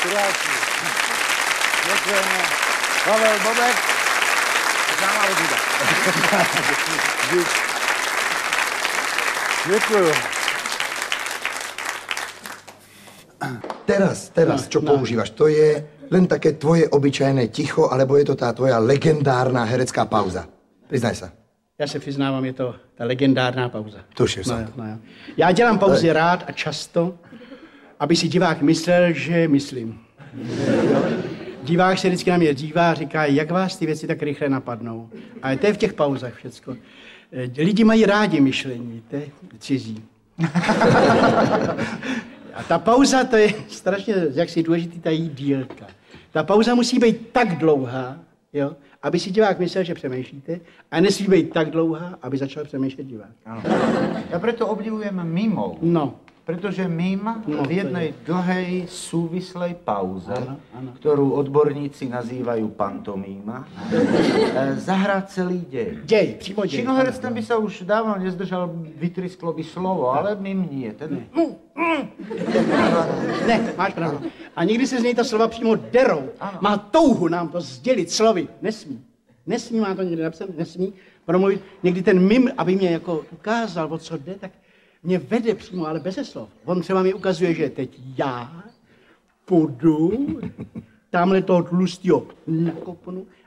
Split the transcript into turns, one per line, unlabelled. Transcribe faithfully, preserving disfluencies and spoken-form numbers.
Krásný. Děkujeme. Pavel Bobek. Známá odhůda. Děkuju.
Teraz, teraz, čo no, používaš, to je len také tvoje obyčajné ticho, alebo je to tá tvoja legendárna herecká pauza? Priznaj sa.
Já se přiznávám, je to ta legendárná pauza.
Tuším
no,
jsem.
No, no. Já dělám pauzy Ale... rád a často, aby si divák myslel, že myslím. Divák se vždycky na mě dívá a říká, jak vás ty věci tak rychle napadnou. A to je v těch pauzách všecko. Lidi mají rádi myšlení, to je cizí. A ta pauza, to je strašně jaksi důležitý, ta její dílka. Ta pauza musí být tak dlouhá, jo, aby si divák myslel, že přemýšlíte, a nesmí být tak dlouhá, aby začal přemýšlet divák.
Ano. Já proto obdivujem mimou.
No.
Protože mím
no,
v jednej dlhej súvislej pauze,
ano, ano.
ktorú odborníci nazývajú pantomíma, zahrá celý dej.
Děj, přímo děj.
Činoherec ten by sa už dávno nezdržal, vytrisklo by slovo, ale mím nie. Ten...
Ne. ne, máš pravdu. A někdy se z něj ta slova přímo derou. Ano. Má touhu nám to sdělit slovy. Nesmí. Nesmí, má to někde napsané, nesmí promluvit. Někdy ten mim, aby mě jako ukázal, o co jde, tak mě vede přímo, ale beze slov. On třeba mi ukazuje, že teď já půjdu tamhle toho tlustýho nakopnu